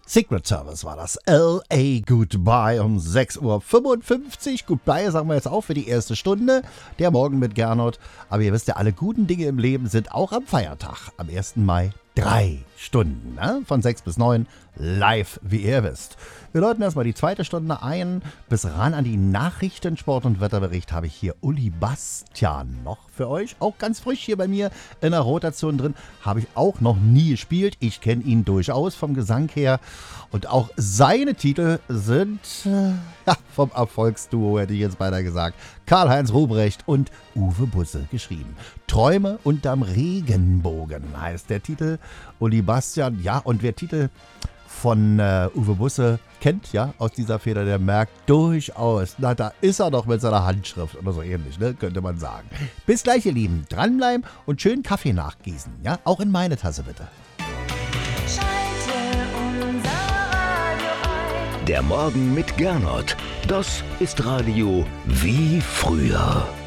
Secret Service war das. L.A. Goodbye um 6:55 Uhr. Goodbye sagen wir jetzt auch für die erste Stunde. Der Morgen mit Gernot. Aber ihr wisst ja, alle guten Dinge im Leben sind auch am Feiertag. Am 1. Mai 3 Stunden. Ne? Von 6 bis 9 live, wie ihr wisst. Wir läuten erstmal die zweite Stunde ein. Bis ran an die Nachrichten, Sport- und Wetterbericht habe ich hier Uli Bastian noch für euch. Auch ganz frisch hier bei mir in der Rotation drin. Habe ich auch noch nie gespielt. Ich kenne ihn durchaus vom Gesang her. Und auch seine Titel sind vom Erfolgsduo, hätte ich jetzt beinahe gesagt. Karl-Heinz Ruprecht und Uwe Busse geschrieben. Träume unterm Regenbogen heißt der Titel. Uli Bastian, ja, und wer Titel von Uwe Busse kennt, ja, aus dieser Feder, der merkt durchaus, na, da ist er doch mit seiner Handschrift oder so ähnlich, ne, könnte man sagen. Bis gleich, ihr Lieben, dranbleiben und schön Kaffee nachgießen, ja, auch in meine Tasse bitte. Schalte unser Radio ein. Der Morgen mit Gernot, das ist Radio wie früher.